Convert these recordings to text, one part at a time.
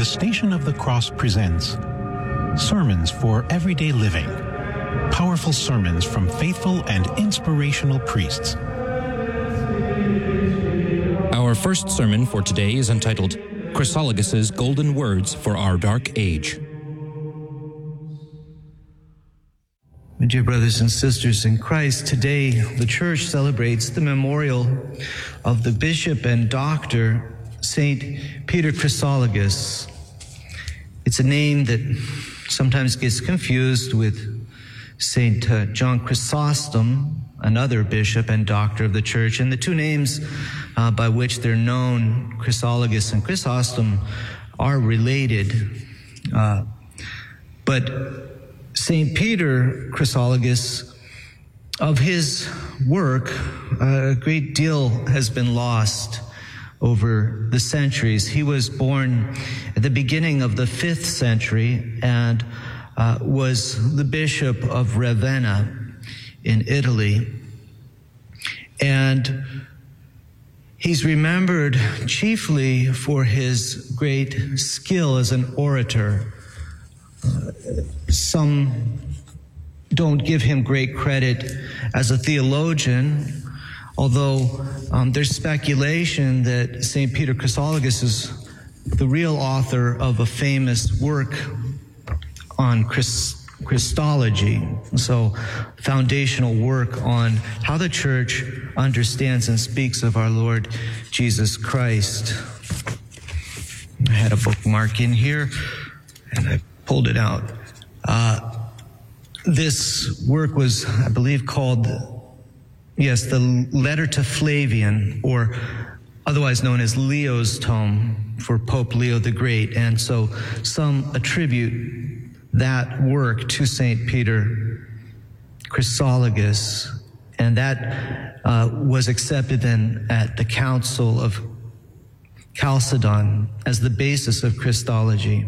The Station of the Cross presents Sermons for Everyday Living. Powerful sermons from faithful and inspirational priests. Our first sermon for today is entitled Chrysologus' Golden Words for Our Dark Age. My dear brothers and sisters in Christ, today the Church celebrates the memorial of the Bishop and Doctor, St. Peter Chrysologus. It's a name that sometimes gets confused with St. John Chrysostom, another bishop and doctor of the Church, and the two names by which they're known, Chrysologus and Chrysostom, are related. But St. Peter Chrysologus, of his work, a great deal has been lost over the centuries. He was born at the beginning of the 5th century and was the Bishop of Ravenna in Italy. And he's remembered chiefly for his great skill as an orator. Some don't give him great credit as a theologian, although there's speculation that St. Peter Chrysologus is the real author of a famous work on Christology, so foundational work on how the Church understands and speaks of our Lord Jesus Christ. I had a bookmark in here, and I pulled it out. This work was, I believe, called, the Letter to Flavian, or otherwise known as Leo's Tome for Pope Leo the Great. And so some attribute that work to St. Peter Chrysologus, and that was accepted then at the Council of Chalcedon as the basis of Christology.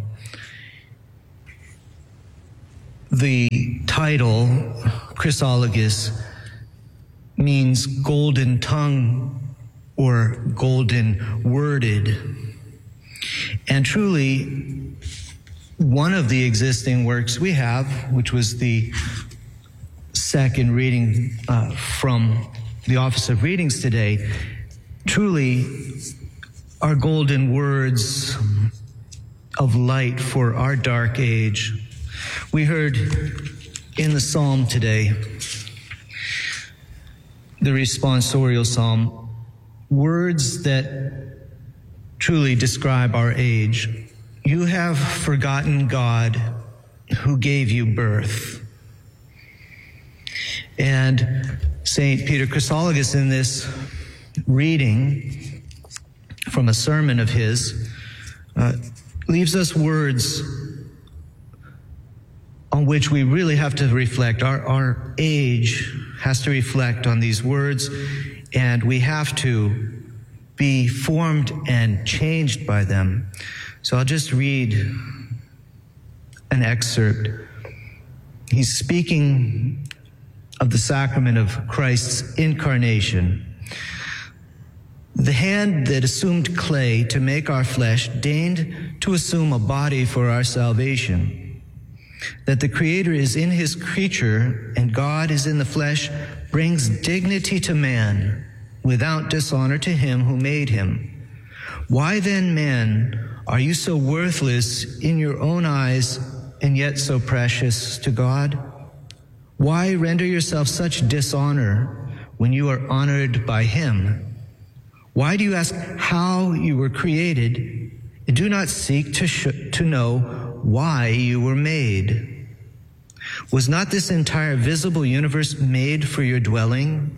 The title, Chrysologus, means golden tongue or golden worded. And truly, one of the existing works we have, which was the second reading from the Office of Readings today, truly are golden words of light for our dark age. We heard in the psalm today, the responsorial psalm, words that truly describe our age. You have forgotten God who gave you birth. And St. Peter Chrysologus, in this reading from a sermon of his, leaves us words on which we really have to reflect. Our age has to reflect on these words, and we have to be formed and changed by them. So I'll just read an excerpt. He's speaking of the sacrament of Christ's incarnation. The hand that assumed clay to make our flesh deigned to assume a body for our salvation. That the Creator is in his creature and God is in the flesh brings dignity to man without dishonor to him who made him. Why then, man, are you so worthless in your own eyes and yet so precious to God? Why render yourself such dishonor when you are honored by him? Why do you ask how you were created and do not seek to know why you were made? Was not this entire visible universe made for your dwelling?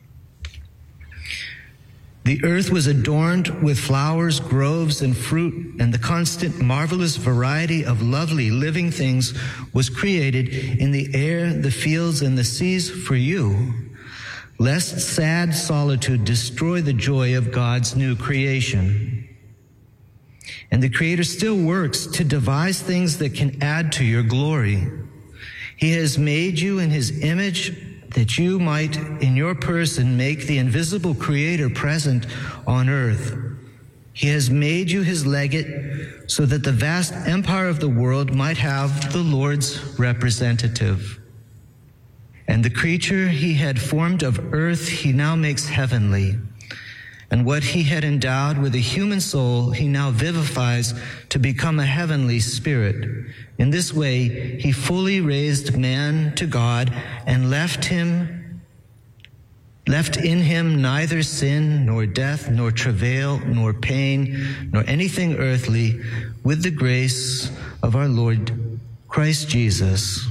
The earth was adorned with flowers, groves, and fruit, and the constant, marvelous variety of lovely living things was created in the air, the fields, and the seas for you, lest sad solitude destroy the joy of God's new creation. And the Creator still works to devise things that can add to your glory. He has made you in his image that you might, in your person, make the invisible Creator present on earth. He has made you his legate so that the vast empire of the world might have the Lord's representative. And the creature he had formed of earth, he now makes heavenly. And what he had endowed with a human soul, he now vivifies to become a heavenly spirit. In this way, he fully raised man to God and left in him neither sin, nor death, nor travail, nor pain, nor anything earthly, with the grace of our Lord Christ Jesus.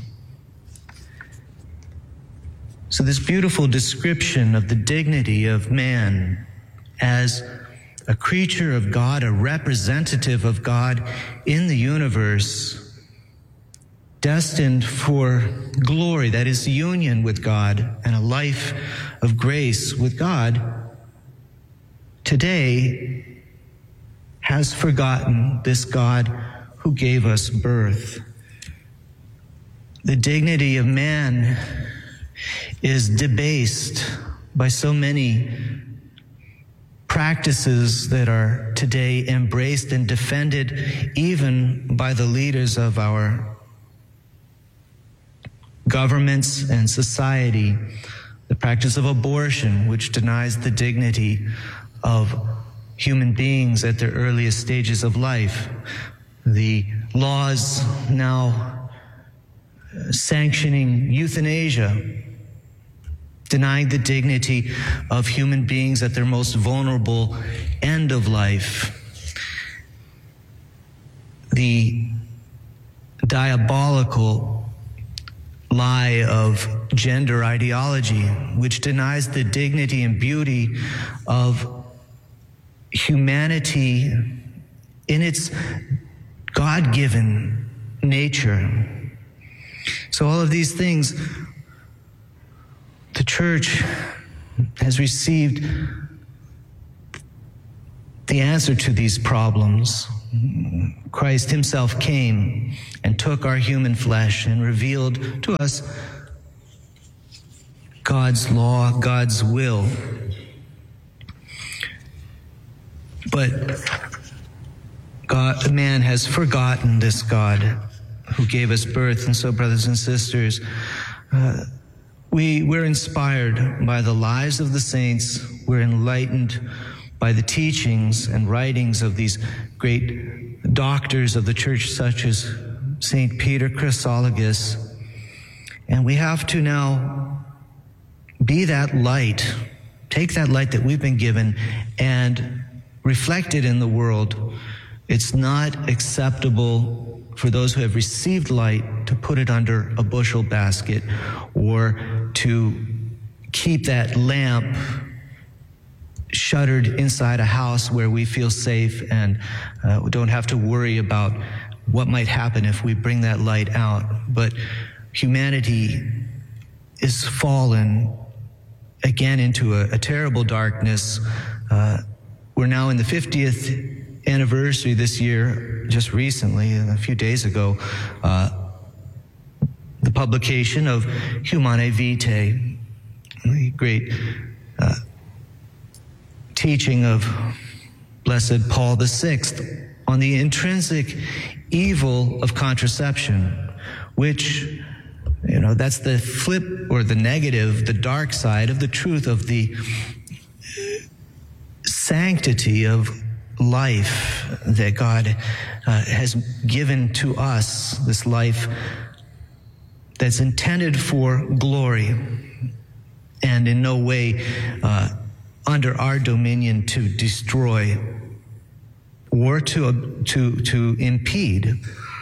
So this beautiful description of the dignity of man as a creature of God, a representative of God in the universe, destined for glory, that is union with God and a life of grace with God, today has forgotten this God who gave us birth. The dignity of man is debased by so many practices that are today embraced and defended even by the leaders of our governments and society. The practice of abortion, which denies the dignity of human beings at their earliest stages of life. The laws now sanctioning euthanasia, denying the dignity of human beings at their most vulnerable end of life. The diabolical lie of gender ideology, which denies the dignity and beauty of humanity in its God-given nature. So all of these things, the church has received the answer to these problems. Christ himself came and took our human flesh and revealed to us God's law, God's will. But man has forgotten this God who gave us birth. And so, brothers and sisters, we're inspired by the lives of the saints. We're enlightened by the teachings and writings of these great doctors of the church, such as St. Peter Chrysologus. And we have to now be that light, take that light that we've been given and reflect it in the world. It's not acceptable for those who have received light to put it under a bushel basket or to keep that lamp shuttered inside a house where we feel safe and we don't have to worry about what might happen if we bring that light out. But humanity is fallen again into a terrible darkness. We're now in the 50th anniversary this year, just recently, a few days ago, the publication of Humanae Vitae, the great teaching of Blessed Paul VI on the intrinsic evil of contraception, which, that's the flip or the negative, the dark side of the truth of the sanctity of life that God has given to us, this life that's intended for glory and in no way under our dominion to destroy or to impede.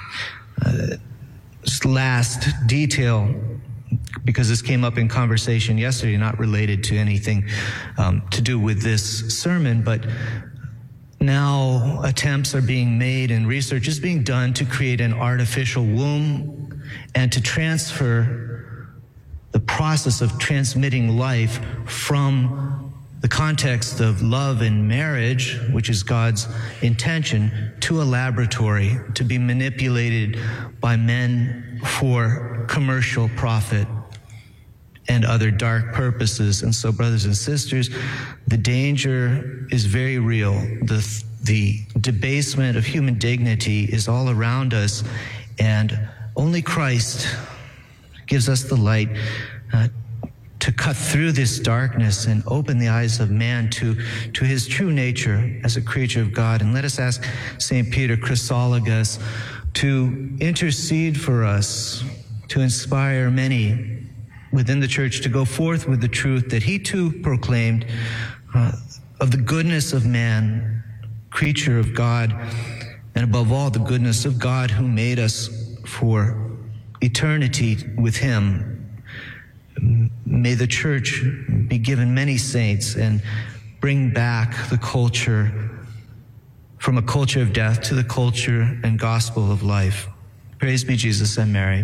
This last detail, because this came up in conversation yesterday, not related to anything to do with this sermon, but now attempts are being made and research is being done to create an artificial womb and to transfer the process of transmitting life from the context of love and marriage, which is God's intention, to a laboratory to be manipulated by men for commercial profit and other dark purposes. And so, brothers and sisters, the danger is very real. The the debasement of human dignity is all around us, and only Christ gives us the light to cut through this darkness and open the eyes of man to his true nature as a creature of God. And let us ask St. Peter Chrysologus to intercede for us, to inspire many within the church to go forth with the truth that he too proclaimed of the goodness of man, creature of God, and above all, the goodness of God who made us for eternity with him. May the church be given many saints and bring back the culture from a culture of death to the culture and gospel of life. Praise be Jesus and Mary.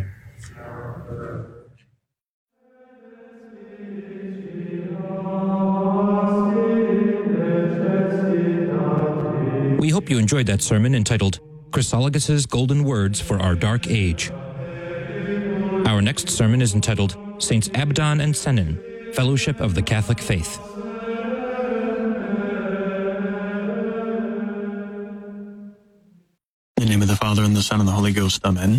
We hope you enjoyed that sermon entitled Chrysologus' Golden Words for Our Dark Age. Our next sermon is entitled Saints Abdon and Sennen, Fellowship of the Catholic Faith. In the name of the Father, and the Son, and the Holy Ghost, Amen.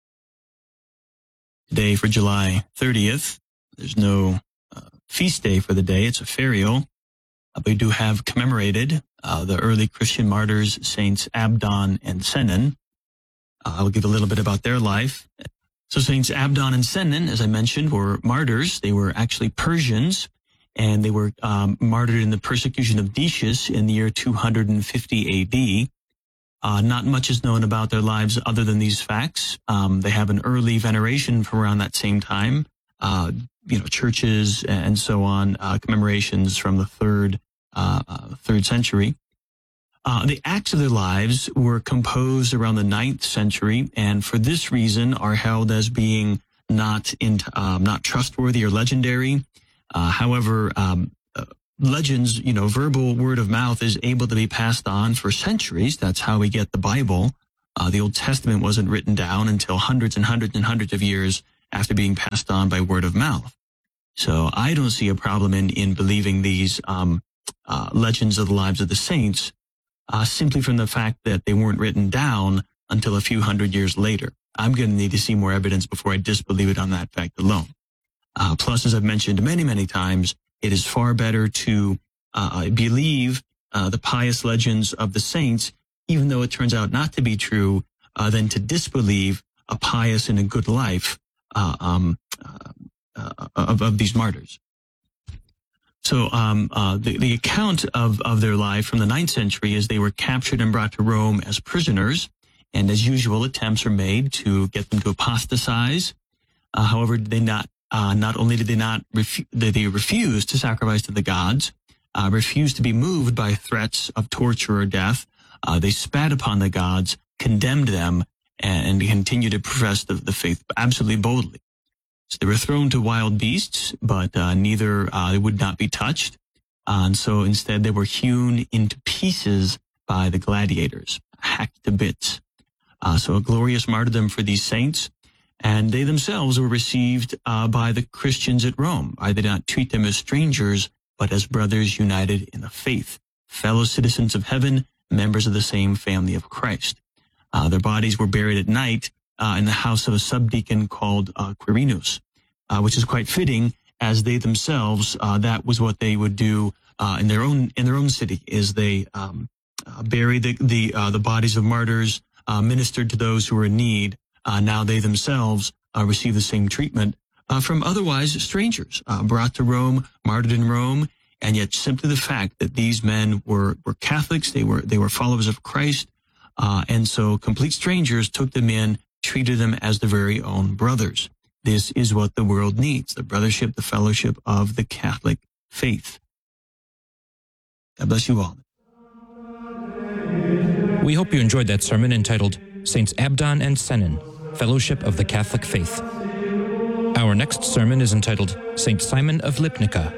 Today, for July 30th, there's no feast day for the day. It's a ferial. But we do have commemorated the early Christian martyrs, Saints Abdon and Sennen. I'll give a little bit about their life. So Saints Abdon and Sennen, as I mentioned, were martyrs. They were actually Persians, and they were martyred in the persecution of Decius in the year 250 AD. Not much is known about their lives other than these facts. They have an early veneration from around that same time. Churches and so on, commemorations from the third century. The acts of their lives were composed around the 9th century, and for this reason are held as being not trustworthy or legendary. However, legends, verbal word of mouth is able to be passed on for centuries. That's how we get the Bible. The Old Testament wasn't written down until hundreds and hundreds and hundreds of years after being passed on by word of mouth. So I don't see a problem in believing these legends of the lives of the saints, simply from the fact that they weren't written down until a few hundred years later. I'm going to need to see more evidence before I disbelieve it on that fact alone. Plus, as I've mentioned many, many times, it is far better to believe the pious legends of the saints, even though it turns out not to be true, than to disbelieve a pious and a good life of these martyrs. So the account of their life from the 9th century is they were captured and brought to Rome as prisoners, and as usual, attempts are made to get them to apostatize. However, not only did they refuse to sacrifice to the gods, refused to be moved by threats of torture or death. They spat upon the gods, condemned them, and continued to profess the faith absolutely boldly. So they were thrown to wild beasts, but they would not be touched. And so instead they were hewn into pieces by the gladiators, hacked to bits. So a glorious martyrdom for these saints. And they themselves were received by the Christians at Rome. I did not treat them as strangers, but as brothers united in the faith, fellow citizens of heaven, members of the same family of Christ. Their bodies were buried at night in the house of a subdeacon called Quirinus, which is quite fitting, as they themselves, that was what they would do in their own city, is they bury the bodies of martyrs, ministered to those who were in need. Now they themselves receive the same treatment from otherwise strangers, brought to Rome, martyred in Rome, and yet simply the fact that these men were Catholics, they were followers of Christ, and so complete strangers took them in, treated them as their very own brothers. This is what the world needs, the brothership, the fellowship of the Catholic faith. God bless you all. We hope you enjoyed that sermon entitled Saints Abdon and Sennen, Fellowship of the Catholic Faith. Our next sermon is entitled Saint Simon of Lipnica.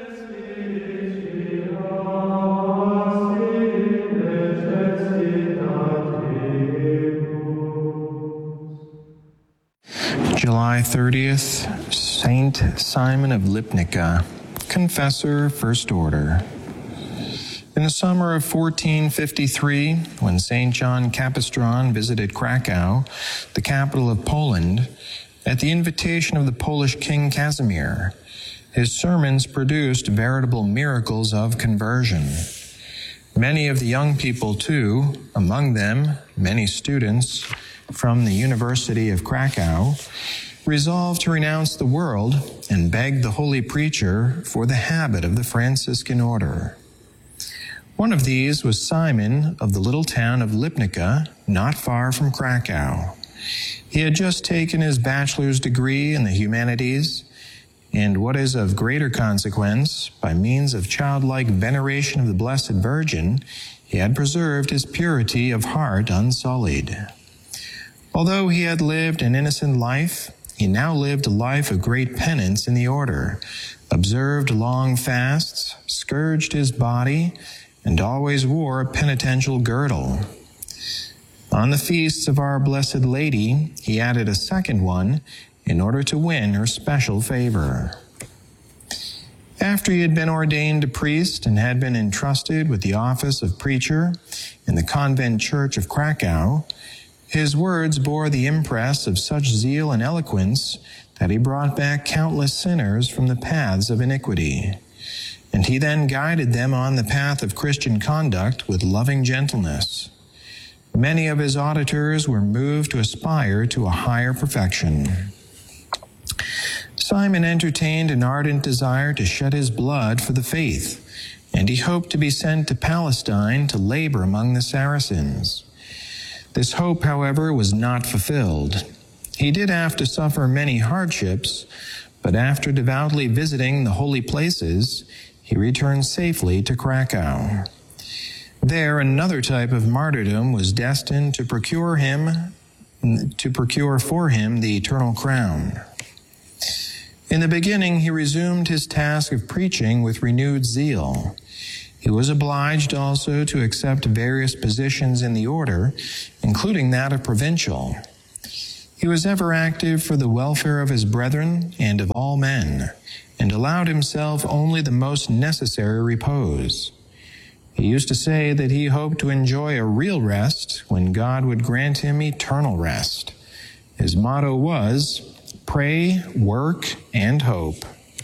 July 30th, Saint Simon of Lipnica, Confessor, First Order. In the summer of 1453, when St. John Capistran visited Krakow, the capital of Poland, at the invitation of the Polish King Casimir, his sermons produced veritable miracles of conversion. Many of the young people, too, among them many students from the University of Krakow, resolved to renounce the world and begged the holy preacher for the habit of the Franciscan order. One of these was Simon of the little town of Lipnica, not far from Krakow. He had just taken his bachelor's degree in the humanities, and what is of greater consequence, by means of childlike veneration of the Blessed Virgin, he had preserved his purity of heart unsullied. Although he had lived an innocent life, he now lived a life of great penance in the order, observed long fasts, scourged his body, and always wore a penitential girdle. On the feasts of Our Blessed Lady, he added a second one in order to win her special favor. After he had been ordained a priest and had been entrusted with the office of preacher in the convent church of Krakow, his words bore the impress of such zeal and eloquence that he brought back countless sinners from the paths of iniquity. And he then guided them on the path of Christian conduct with loving gentleness. Many of his auditors were moved to aspire to a higher perfection. Simon entertained an ardent desire to shed his blood for the faith, and he hoped to be sent to Palestine to labor among the Saracens. This hope, however, was not fulfilled. He did have to suffer many hardships, but after devoutly visiting the holy places, he returned safely to Krakow. There, another type of martyrdom was destined to procure for him the eternal crown. In the beginning, he resumed his task of preaching with renewed zeal. He was obliged also to accept various positions in the order, including that of provincial. He was ever active for the welfare of his brethren and of all men, and allowed himself only the most necessary repose. He used to say that he hoped to enjoy a real rest when God would grant him eternal rest. His motto was, pray, work, and hope.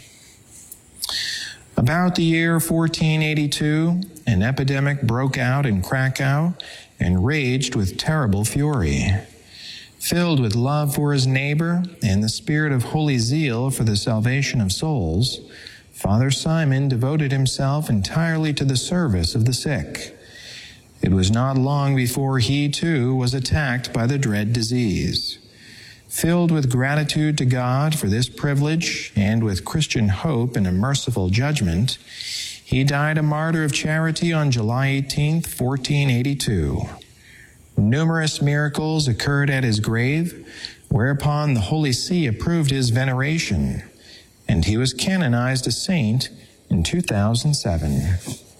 About the year 1482, an epidemic broke out in Krakow and raged with terrible fury. Filled with love for his neighbor and the spirit of holy zeal for the salvation of souls, Father Simon devoted himself entirely to the service of the sick. It was not long before he, too, was attacked by the dread disease. Filled with gratitude to God for this privilege and with Christian hope in a merciful judgment, he died a martyr of charity on July 18, 1482. Numerous miracles occurred at his grave, whereupon the Holy See approved his veneration, and he was canonized a saint in 2007.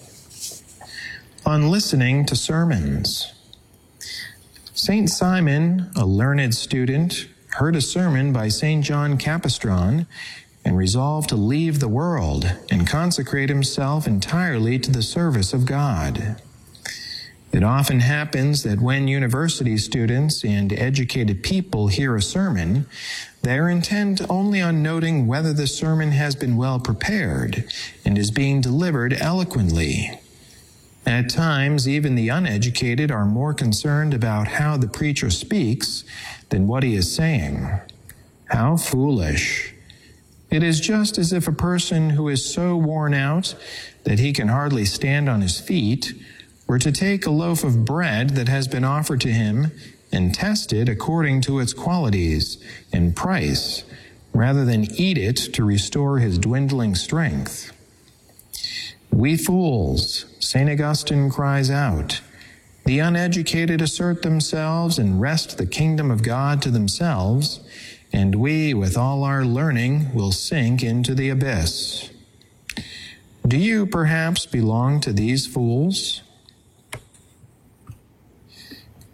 On listening to sermons. St. Simon, a learned student, heard a sermon by St. John Capistran and resolved to leave the world and consecrate himself entirely to the service of God. It often happens that when university students and educated people hear a sermon, they are intent only on noting whether the sermon has been well prepared and is being delivered eloquently. At times, even the uneducated are more concerned about how the preacher speaks than what he is saying. How foolish. It is just as if a person who is so worn out that he can hardly stand on his feet were to take a loaf of bread that has been offered to him and test it according to its qualities and price, rather than eat it to restore his dwindling strength. We fools, St. Augustine cries out, the uneducated assert themselves and wrest the kingdom of God to themselves, and we, with all our learning, will sink into the abyss. Do you perhaps belong to these fools?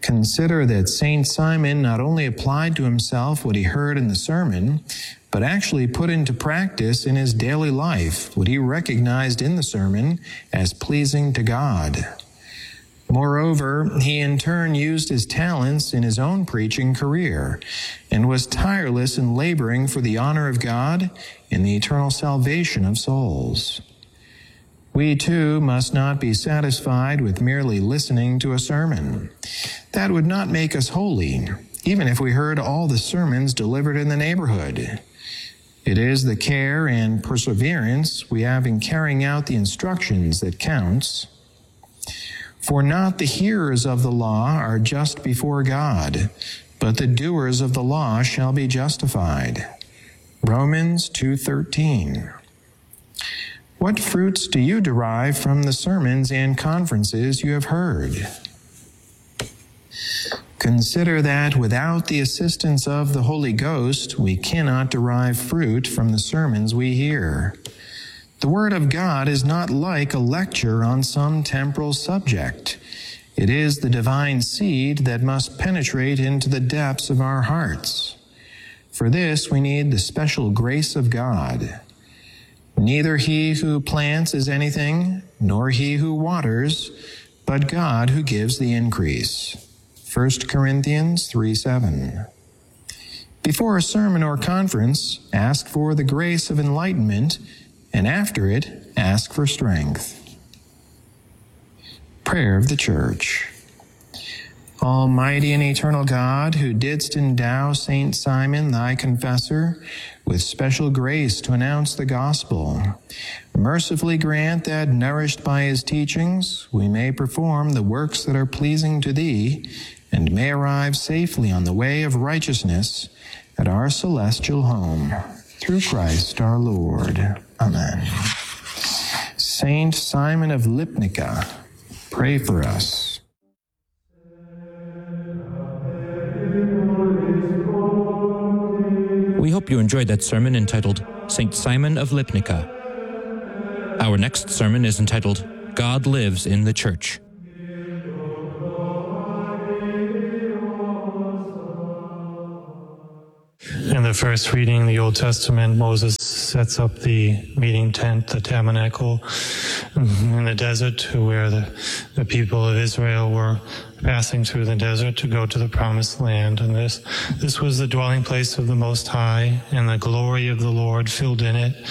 Consider that Saint Simon not only applied to himself what he heard in the sermon, but actually put into practice in his daily life what he recognized in the sermon as pleasing to God. Moreover, he in turn used his talents in his own preaching career and was tireless in laboring for the honor of God and the eternal salvation of souls. We too must not be satisfied with merely listening to a sermon. That would not make us holy, even if we heard all the sermons delivered in the neighborhood. It is the care and perseverance we have in carrying out the instructions that counts. For not the hearers of the law are just before God, but the doers of the law shall be justified. Romans 2:13. What fruits do you derive from the sermons and conferences you have heard? Consider that without the assistance of the Holy Ghost, we cannot derive fruit from the sermons we hear. The Word of God is not like a lecture on some temporal subject. It is the divine seed that must penetrate into the depths of our hearts. For this, we need the special grace of God. Neither he who plants is anything, nor he who waters, but God who gives the increase. 1 Corinthians 3:7. Before a sermon or conference, ask for the grace of enlightenment, and after it, ask for strength. Prayer of the Church. Almighty and eternal God, who didst endow Saint Simon, thy confessor, with special grace to announce the gospel, mercifully grant that, nourished by his teachings, we may perform the works that are pleasing to thee, and may arrive safely on the way of righteousness at our celestial home. Through Christ our Lord. Amen. Saint Simon of Lipnica, pray for us. We hope you enjoyed that sermon entitled St. Simon of Lipnica. Our next sermon is entitled God Lives in the Church. In the first reading, the Old Testament, Moses sets up the meeting tent, the tabernacle, in the desert where the people of Israel were passing through the desert to go to the promised land. And this was the dwelling place of the Most High, and the glory of the Lord filled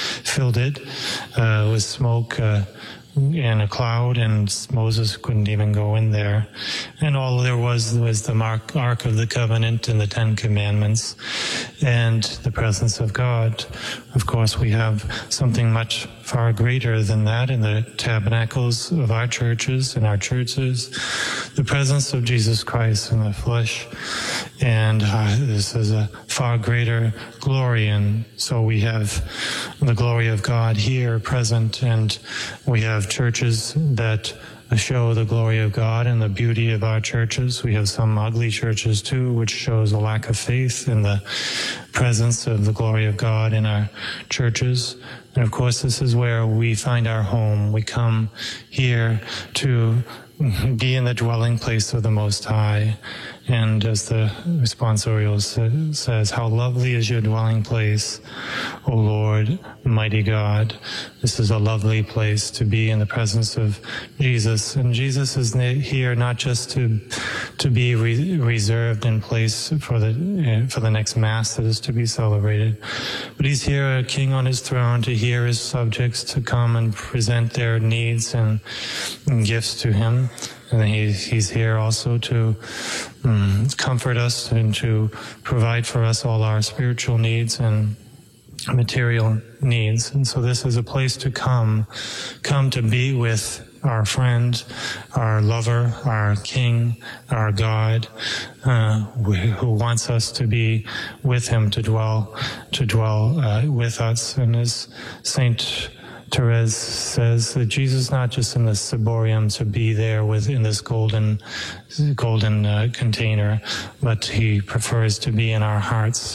it with smoke and a cloud, and Moses couldn't even go in there. And all there was the Ark of the Covenant and the Ten Commandments and the presence of God. Of course, we have something much far greater than that in the tabernacles of our churches and our churches, the presence of Jesus Christ in the flesh. And this is a far greater glory. And so we have the glory of God here present, and we have churches that show the glory of God and the beauty of our churches. We have some ugly churches too, which shows a lack of faith in the presence of the glory of God in our churches. And of course, this is where we find our home. We come here to be in the dwelling place of the Most High. And as the responsorial says, how lovely is your dwelling place, O Lord, mighty God. This is a lovely place to be in the presence of Jesus. And Jesus is here not just to be reserved in place for the next Mass that is to be celebrated, but he's here, a king on his throne, to hear his subjects to come and present their needs and gifts to him. And he's here also to comfort us and to provide for us all our spiritual needs and material needs. And so this is a place to come to be with our friend, our lover, our King, our God, who wants us to be with him, to dwell with us. And as Saint Therese says, that Jesus is not just in the ciborium to be there in this golden container, but he prefers to be in our hearts.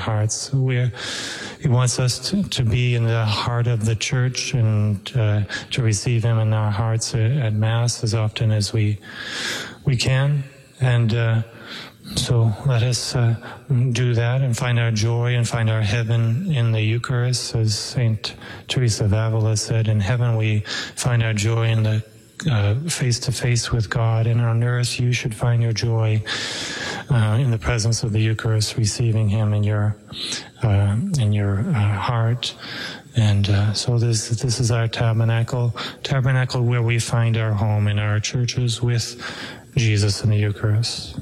He wants us to be in the heart of the church and to receive him in our hearts at Mass as often as we can. And so let us do that and find our joy and find our heaven in the Eucharist. As St. Teresa of Avila said, in heaven we find our joy in the face-to-face with God, and on earth you should find your joy in the presence of the Eucharist, receiving Him in your heart. And so this is our tabernacle where we find our home in our churches with Jesus in the Eucharist.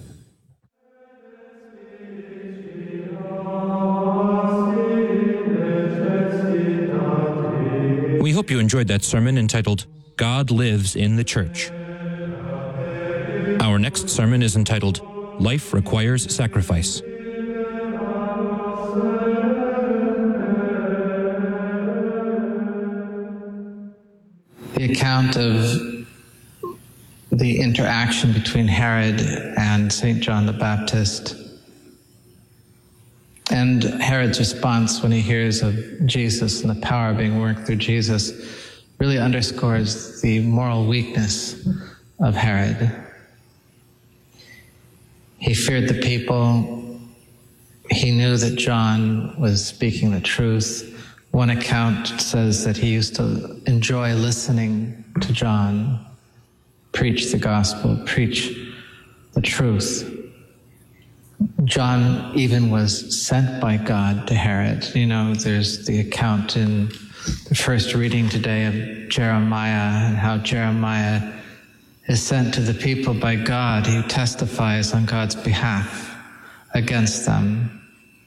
We hope you enjoyed that sermon entitled, God Lives in the Church. Our next sermon is entitled, Life Requires Sacrifice. The account of the interaction between Herod and St. John the Baptist, and Herod's response when he hears of Jesus and the power being worked through Jesus, really underscores the moral weakness of Herod. He feared the people. He knew that John was speaking the truth. One account says that he used to enjoy listening to John preach the gospel, preach the truth. John even was sent by God to Herod. You know, there's the account in the first reading today of Jeremiah, and how Jeremiah is sent to the people by God. He testifies on God's behalf against them.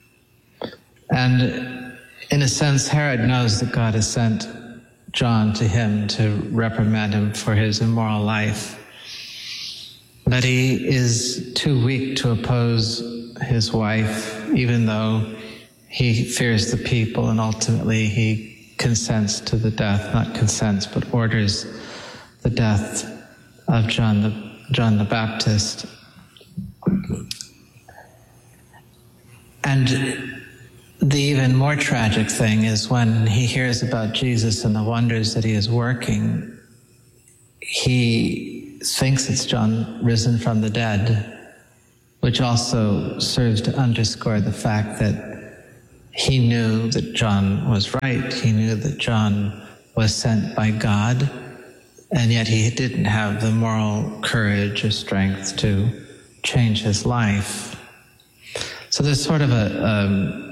And in a sense, Herod knows that God has sent John to him to reprimand him for his immoral life. But he is too weak to oppose his wife, even though he fears the people, and ultimately he consents to the death, not consents, but orders the death of John the Baptist. And the even more tragic thing is when he hears about Jesus and the wonders that he is working, he thinks it's John risen from the dead, which also serves to underscore the fact that he knew that John was right. He knew that John was sent by God, and yet he didn't have the moral courage or strength to change his life. So there's sort of a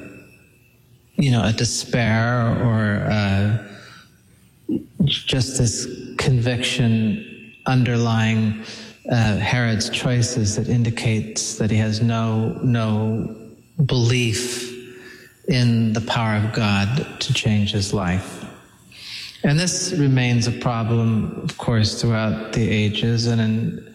despair, or just this conviction underlying Herod's choices that indicates that he has no belief in the power of God to change his life. And this remains a problem, of course, throughout the ages and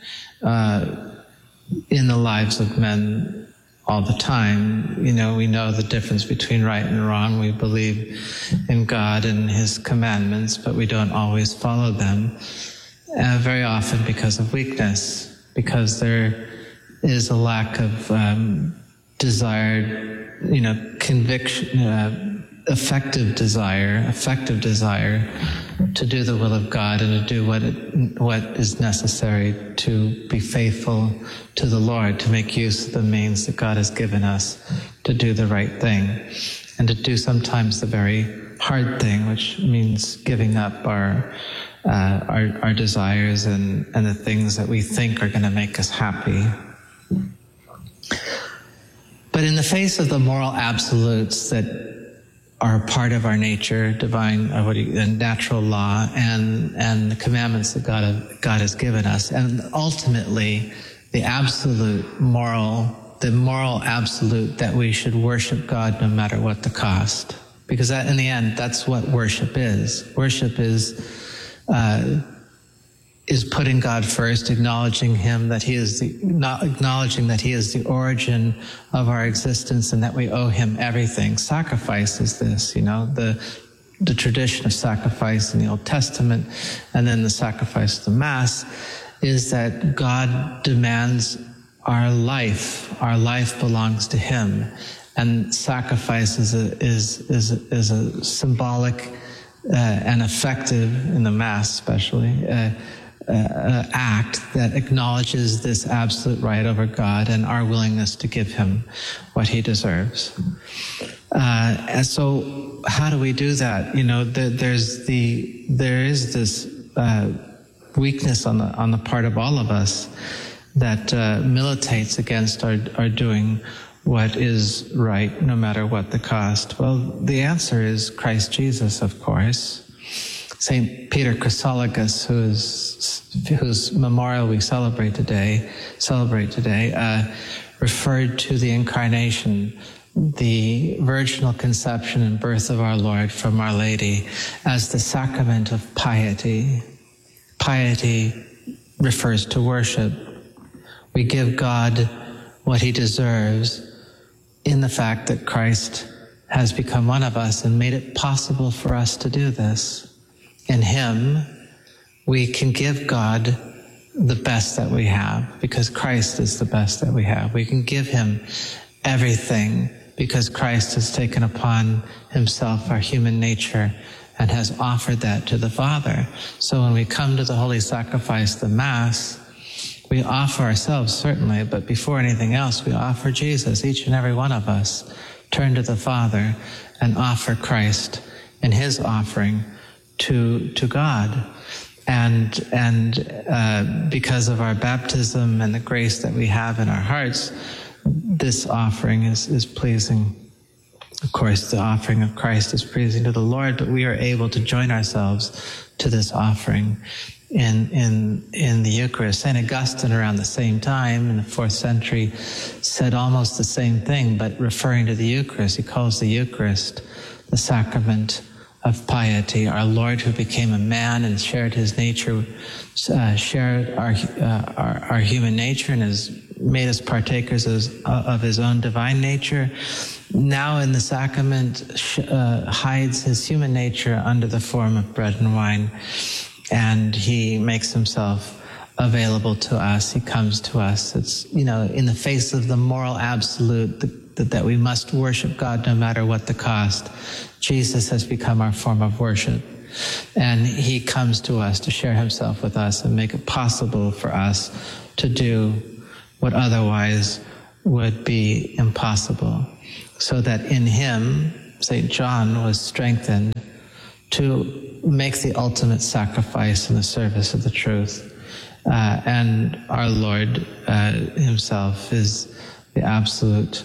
in the lives of men all the time. You know, we know the difference between right and wrong. We believe in God and His commandments, but we don't always follow them, very often because of weakness, because there is a lack of desired, conviction, effective desire to do the will of God and to do what is necessary to be faithful to the Lord, to make use of the means that God has given us to do the right thing, and to do sometimes the very hard thing, which means giving up our desires and the things that we think are going to make us happy. But in the face of the moral absolutes that are part of our nature, divine, natural law, and the commandments that God has given us, and ultimately the moral absolute that we should worship God no matter what the cost. Because that, in the end, that's what worship is. Worship is putting God first, acknowledging Him, that He is acknowledging that He is the origin of our existence and that we owe Him everything. Sacrifice is this, the tradition of sacrifice in the Old Testament, and then the sacrifice of the Mass, is that God demands our life. Our life belongs to Him, and sacrifice is a symbolic and effective, in the Mass especially, act that acknowledges this absolute right over God and our willingness to give him what he deserves. And so how do we do that? You know, there is this weakness on the part of all of us that militates against our doing what is right, no matter what the cost. Well, the answer is Christ Jesus, of course. St. Peter Chrysologus, whose memorial we celebrate today, referred to the incarnation, the virginal conception and birth of our Lord from Our Lady, as the sacrament of piety. Piety refers to worship. We give God what he deserves in the fact that Christ has become one of us and made it possible for us to do this. In him, we can give God the best that we have because Christ is the best that we have. We can give him everything because Christ has taken upon himself our human nature and has offered that to the Father. So when we come to the holy sacrifice, the Mass, we offer ourselves, certainly, but before anything else, we offer Jesus. Each and every one of us turn to the Father and offer Christ in his offering to God. And because of our baptism and the grace that we have in our hearts, this offering is pleasing. Of course, the offering of Christ is pleasing to the Lord, but we are able to join ourselves to this offering in the Eucharist. St. Augustine, around the same time in the 4th century, said almost the same thing, but referring to the Eucharist. He calls the Eucharist the sacrament of piety. Our Lord, who became a man and shared his nature, shared our human nature and has made us partakers of his own divine nature, now in the sacrament hides his human nature under the form of bread and wine, and he makes himself available to us. He comes to us. It's, in the face of the moral absolute that we must worship God no matter what the cost, Jesus has become our form of worship. And he comes to us to share himself with us and make it possible for us to do what otherwise would be impossible. So that in him, St. John was strengthened to make the ultimate sacrifice in the service of the truth. And our Lord himself is the absolute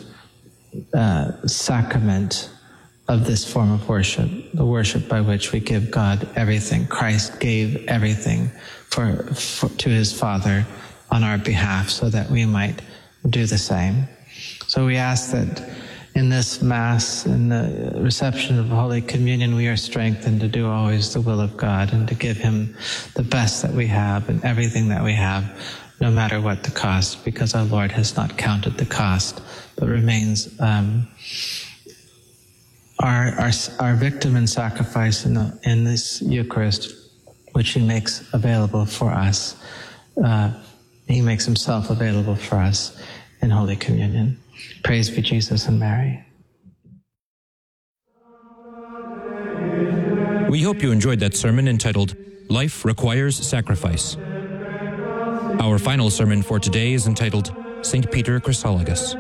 sacrament of this form of worship, the worship by which we give God everything. Christ gave everything to his Father on our behalf so that we might do the same. So we ask that in this Mass, in the reception of Holy Communion, we are strengthened to do always the will of God and to give him the best that we have and everything that we have, no matter what the cost, because our Lord has not counted the cost, but remains our victim and sacrifice in this Eucharist, which he makes available for us. He makes himself available for us in Holy Communion. Praise be Jesus and Mary. We hope you enjoyed that sermon entitled, Life Requires Sacrifice. Our final sermon for today is entitled, St. Peter Chrysologus.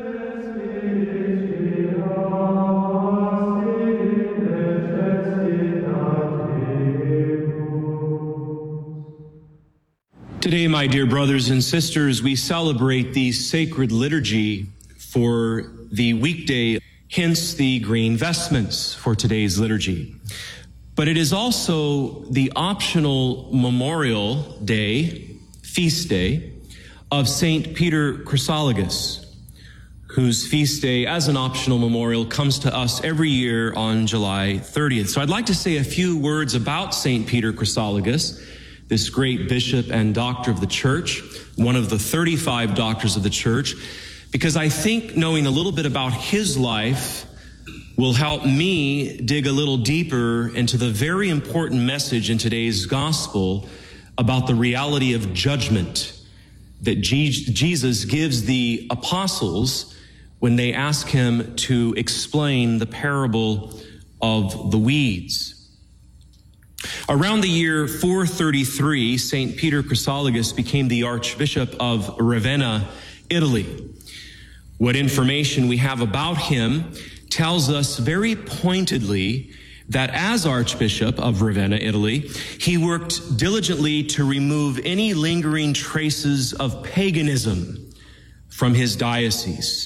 Today, my dear brothers and sisters, we celebrate the sacred liturgy for the weekday, hence the green vestments for today's liturgy. But it is also the optional memorial day, feast day, of St. Peter Chrysologus, whose feast day as an optional memorial comes to us every year on July 30th. So I'd like to say a few words about St. Peter Chrysologus, this great bishop and doctor of the church, one of the 35 doctors of the church, because I think knowing a little bit about his life will help me dig a little deeper into the very important message in today's gospel about the reality of judgment that Jesus gives the apostles when they ask him to explain the parable of the weeds. Around the year 433, St. Peter Chrysologus became the Archbishop of Ravenna, Italy. What information we have about him tells us very pointedly that as Archbishop of Ravenna, Italy, he worked diligently to remove any lingering traces of paganism from his diocese.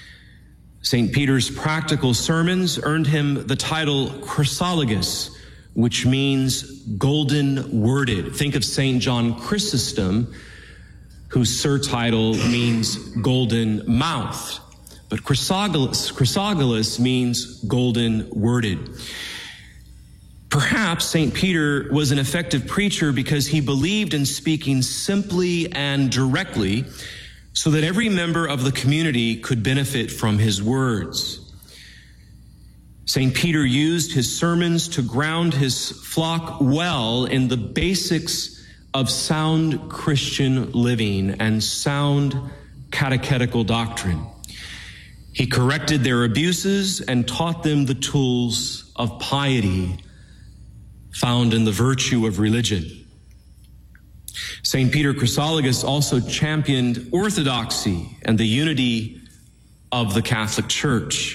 St. Peter's practical sermons earned him the title Chrysologus, which means golden worded. Think of St. John Chrysostom, whose surtitle means golden mouthed. But Chrysologus means golden worded. Perhaps St. Peter was an effective preacher because he believed in speaking simply and directly so that every member of the community could benefit from his words. St. Peter used his sermons to ground his flock well in the basics of sound Christian living and sound catechetical doctrine. He corrected their abuses and taught them the tools of piety found in the virtue of religion. St. Peter Chrysologus also championed orthodoxy and the unity of the Catholic Church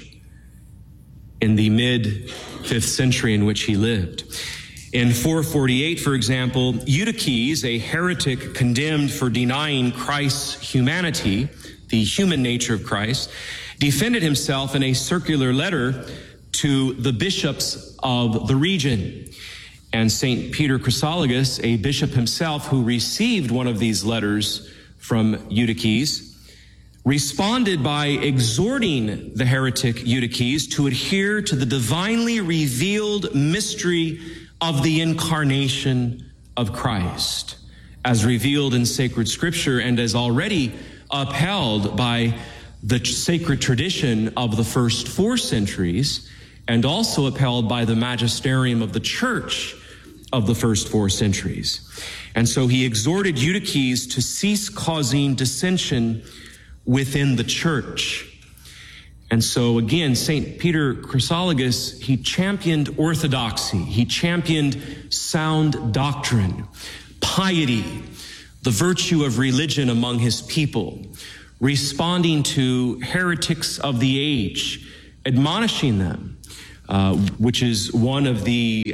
in the mid-5th century in which he lived. In 448, for example, Eutyches, a heretic condemned for denying Christ's humanity, the human nature of Christ, defended himself in a circular letter to the bishops of the region. And St. Peter Chrysologus, a bishop himself who received one of these letters from Eutyches, responded by exhorting the heretic Eutyches to adhere to the divinely revealed mystery of the incarnation of Christ, as revealed in sacred scripture and as already upheld by the sacred tradition of the first 4 centuries, and also upheld by the magisterium of the church of the first 4 centuries. And so he exhorted Eutyches to cease causing dissension within the church. And so again, St. Peter Chrysologus, he championed orthodoxy, he championed sound doctrine, piety, the virtue of religion among his people, responding to heretics of the age, admonishing them, which is one of the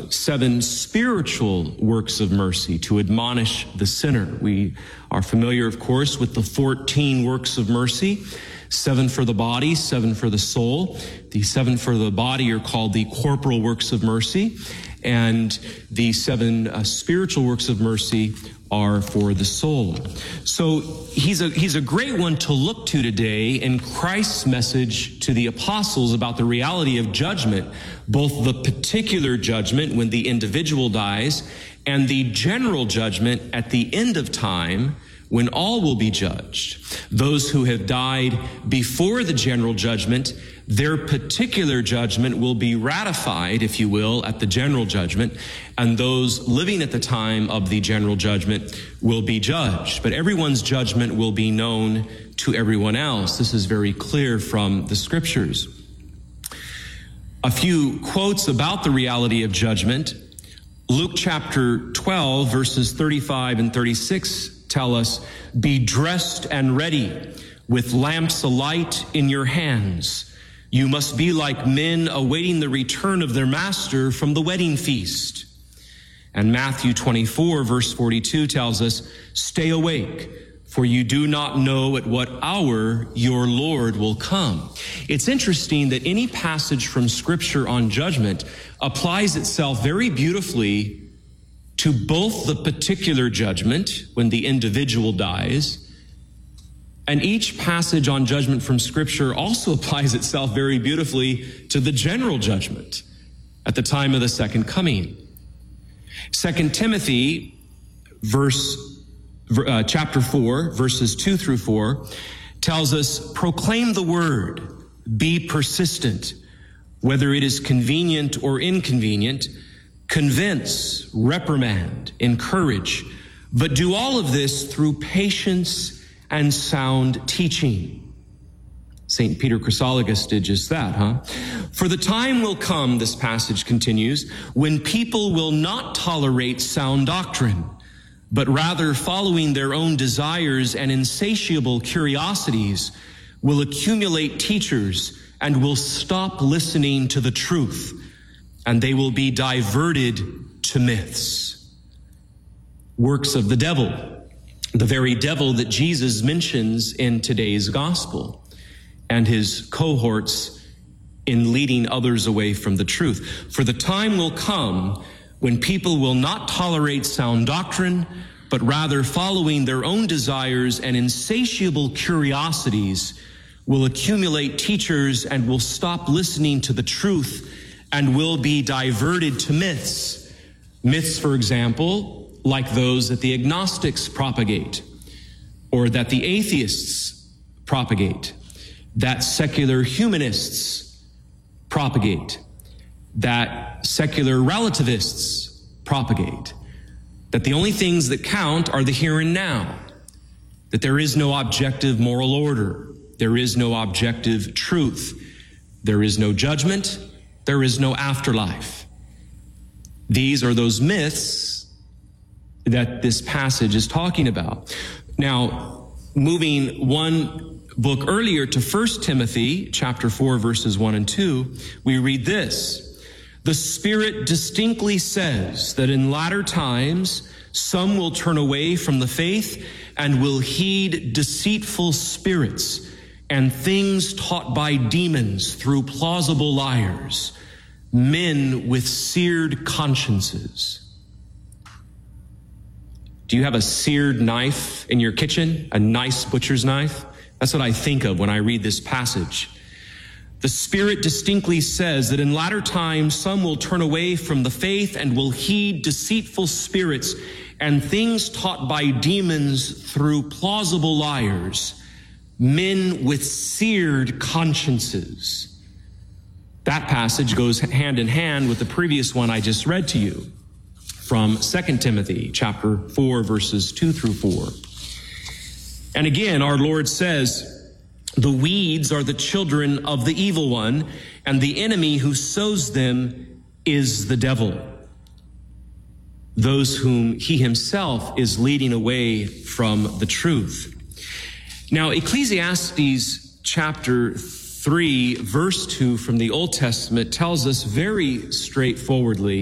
7 spiritual works of mercy, to admonish the sinner. We are familiar, of course, with the 14 works of mercy, 7 for the body, 7 for the soul. The 7 for the body are called the corporal works of mercy, and the 7 spiritual works of mercy are for the soul. So he's a great one to look to today in Christ's message to the apostles about the reality of judgment, both the particular judgment when the individual dies and the general judgment at the end of time when all will be judged. Those who have died before the general judgment, their particular judgment will be ratified, if you will, at the general judgment, and those living at the time of the general judgment will be judged. But everyone's judgment will be known to everyone else. This is very clear from the scriptures. A few quotes about the reality of judgment. Luke chapter 12, verses 35 and 36 tell us, "Be dressed and ready, with lamps alight in your hands. You must be like men awaiting the return of their master from the wedding feast." And Matthew 24, verse 42 tells us, "Stay awake, for you do not know at what hour your Lord will come." It's interesting that any passage from Scripture on judgment applies itself very beautifully to both the particular judgment when the individual dies, and each passage on judgment from Scripture also applies itself very beautifully to the general judgment at the time of the second coming. 2 Timothy chapter 4, verses 2 through 4, tells us, "Proclaim the word, be persistent, whether it is convenient or inconvenient, convince, reprimand, encourage, but do all of this through patience and sound teaching." St. Peter Chrysologus did just that, huh? For the time will come, this passage continues, when people will not tolerate sound doctrine, but rather following their own desires and insatiable curiosities will accumulate teachers and will stop listening to the truth, and they will be diverted to myths. Works of the devil, the very devil that Jesus mentions in today's gospel, and his cohorts in leading others away from the truth. For the time will come when people will not tolerate sound doctrine, but rather following their own desires and insatiable curiosities will accumulate teachers and will stop listening to the truth and will be diverted to myths. Myths, for example, like those that the agnostics propagate, or that the atheists propagate, that secular humanists propagate, that secular relativists propagate, that the only things that count are the here and now, that there is no objective moral order, there is no objective truth, there is no judgment, there is no afterlife. These are those myths that this passage is talking about. Now, moving one book earlier to 1 Timothy chapter 4, verses 1 and 2, we read this. The Spirit distinctly says that in latter times some will turn away from the faith and will heed deceitful spirits and things taught by demons through plausible liars, men with seared consciences. Do you have a seared knife in your kitchen? A nice butcher's knife? That's what I think of when I read this passage. The Spirit distinctly says that in latter times some will turn away from the faith and will heed deceitful spirits and things taught by demons through plausible liars, men with seared consciences. That passage goes hand in hand with the previous one I just read to you from 2 Timothy chapter 4, verses 2 through 4. And again, our Lord says, the weeds are the children of the evil one, and the enemy who sows them is the devil, those whom he himself is leading away from the truth. Now, Ecclesiastes chapter 3, verse 2 from the Old Testament tells us very straightforwardly